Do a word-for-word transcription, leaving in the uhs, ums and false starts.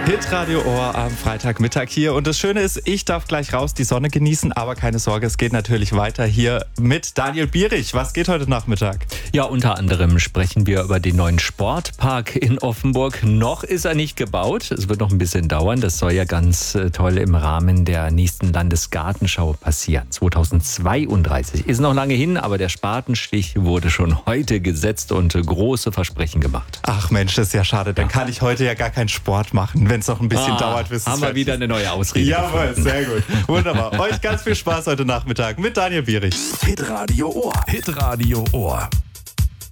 Hitradio Ohr am Freitagmittag hier. Und das Schöne ist, ich darf gleich raus die Sonne genießen, aber keine Sorge, es geht natürlich weiter hier mit Daniel Bierich. Was geht heute Nachmittag? Ja, unter anderem sprechen wir über den neuen Sportpark in Offenburg. Noch ist er nicht gebaut. Es wird noch ein bisschen dauern. Das soll ja ganz äh, toll im Rahmen der nächsten Landesgartenschau passieren. zweitausendzweiunddreißig. Ist noch lange hin, aber der Spatenstich wurde schon heute gesetzt und äh, große Versprechen gemacht. Ach Mensch, das ist ja schade. Dann kann ich heute ja gar keinen Sport machen, wenn es noch ein bisschen ah, dauert. Bis haben wir wieder eine neue Ausrede. Jawohl, gefunden. sehr gut. Wunderbar. Euch ganz viel Spaß heute Nachmittag mit Daniel Bierich. Hitradio Ohr. Hitradio Ohr.